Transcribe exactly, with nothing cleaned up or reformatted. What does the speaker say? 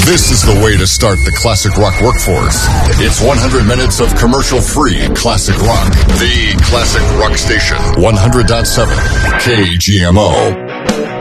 This is the way to start the classic rock workforce. It's one hundred minutes of commercial-free classic rock. The classic rock station, one hundred point seven K G M O.